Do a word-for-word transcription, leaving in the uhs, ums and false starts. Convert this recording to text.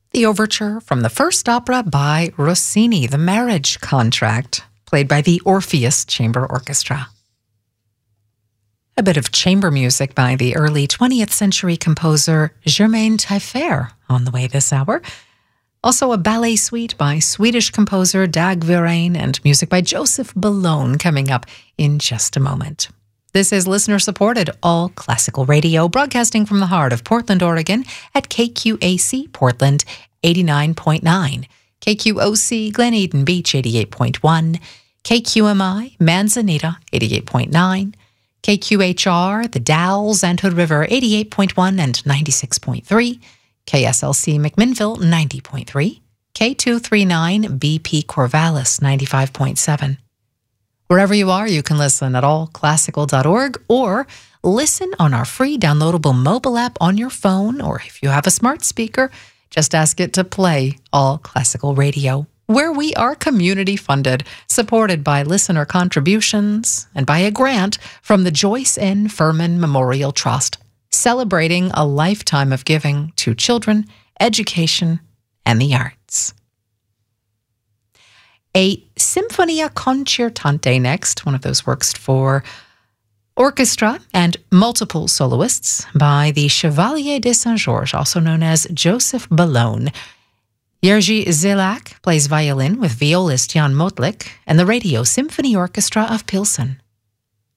the overture from the first opera by Rossini, The Marriage Contract, played by the Orpheus Chamber Orchestra. A bit of chamber music by the early twentieth century composer Germain Taillefer on the way this hour. Also a ballet suite by Swedish composer Dag Verheyen and music by Joseph Bellone coming up in just a moment. This is listener-supported All Classical Radio, broadcasting from the heart of Portland, Oregon at K Q A C Portland eighty-nine point nine, K Q O C Glen Eden Beach eighty-eight point one, K Q M I Manzanita eighty-eight point nine, K Q H R The Dalles and Hood River eighty-eight point one and ninety-six point three, K S L C McMinnville ninety point three, K two thirty-nine B P Corvallis ninety-five point seven. Wherever you are, you can listen at all classical dot org or listen on our free downloadable mobile app on your phone, or if you have a smart speaker, just ask it to play All Classical Radio, where we are community funded, supported by listener contributions and by a grant from the Joyce N. Furman Memorial Trust, celebrating a lifetime of giving to children, education, and the arts. A Sinfonia Concertante next, one of those works for orchestra and multiple soloists by the Chevalier de Saint-Georges, also known as Joseph Bellone. Jerzy Zelak plays violin with violist Jan Motlik and the Radio Symphony Orchestra of Pilsen.